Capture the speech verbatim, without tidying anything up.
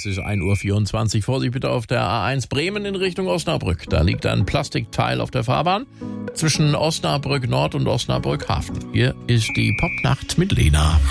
Es ist ein Uhr vierundzwanzig. Vorsicht bitte auf der A eins Bremen in Richtung Osnabrück. Da liegt ein Plastikteil auf der Fahrbahn zwischen Osnabrück Nord und Osnabrück Hafen. Hier ist die Popnacht mit Lena.